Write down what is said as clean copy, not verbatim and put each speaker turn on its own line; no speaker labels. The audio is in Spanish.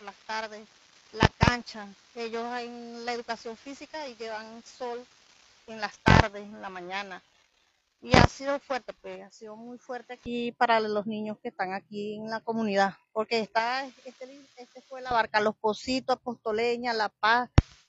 por las tardes, la cancha. Ellos en la educación física y llevan sol en las tardes, en la mañana. Y ha sido fuerte, pues, ha sido muy fuerte aquí para los niños que están aquí en la comunidad, porque esta escuela abarca Los Pocitos, Postoleña, La Paz,